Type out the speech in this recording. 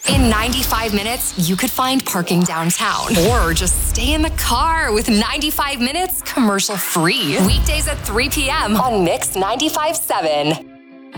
In 95 minutes, you could find parking downtown or just stay in the car with 95 minutes commercial free. Weekdays at 3 p.m. on Mix 95.7.